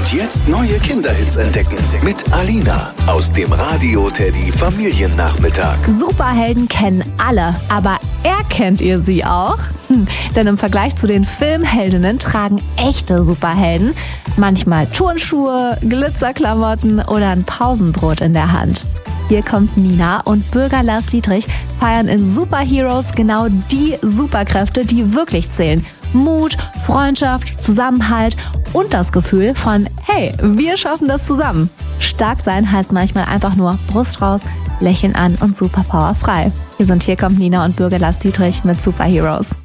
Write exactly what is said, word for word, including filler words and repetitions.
Und jetzt neue Kinderhits entdecken. Mit Alina aus dem Radio Teddy Familiennachmittag. Superhelden kennen alle, aber erkennt ihr sie auch? Hm, denn im Vergleich zu den Filmheldinnen tragen echte Superhelden manchmal Turnschuhe, Glitzerklamotten oder ein Pausenbrot in der Hand. Hier kommt Nina und Bürger Lars Dietrich feiern in Superheroes genau die Superkräfte, die wirklich zählen. Mut, Freundschaft, Zusammenhalt und das Gefühl von, hey, wir schaffen das zusammen. Stark sein heißt manchmal einfach nur Brust raus, Lächeln an und Superpower frei. Wir sind Hier kommt Nina und Bürger Lars Dietrich mit Superheroes.